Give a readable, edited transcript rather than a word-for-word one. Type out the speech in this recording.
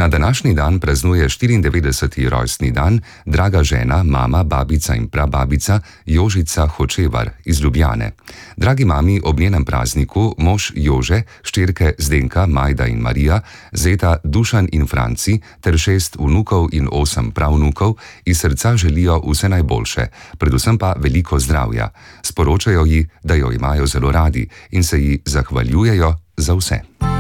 Na današnji dan praznuje 94. rojstni dan draga žena, mama, babica in prababica Jožica Hočevar iz Ljubljane. Dragi mami, ob njenem prazniku mož Jože, hčerke Zdenka, Majda in Marija, zeta Dušan in Franci ter 6 vnukov in 8 pravnukov iz srca želijo vse najboljše, predvsem pa veliko zdravja. Sporočajo ji, da jo imajo zelo radi in se ji zahvaljujejo za vse.